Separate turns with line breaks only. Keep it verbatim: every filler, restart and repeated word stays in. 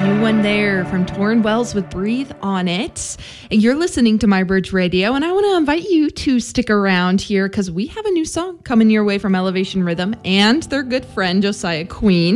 New one there from Torrin Wells with Breathe on It. And you're listening to My Bridge Radio, and I want to invite you to stick around here because we have a new song coming your way from Elevation Rhythm and their good friend Josiah Queen.